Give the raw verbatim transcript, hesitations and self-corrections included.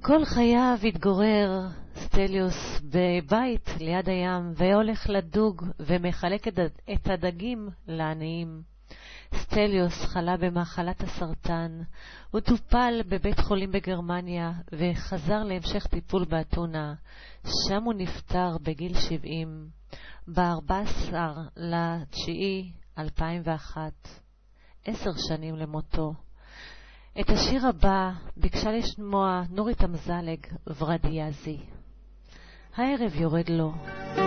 כל חייו התגורר סטליוס בבית ליד הים, והולך לדוג ומחלק את הדגים לעניים. סטליוס חלה במחלת הסרטן, הוא טופל בבית חולים בגרמניה וחזר להמשך טיפול באתונה. שם הוא נפטר בגיל שבעים, ב-ארבעה עשר לתשיעי אלפיים ואחת, עשר שנים למותו. את השיר הבא ביקשה לשמוע נורית אמזלג ורדיאזי. הערב יורד לו.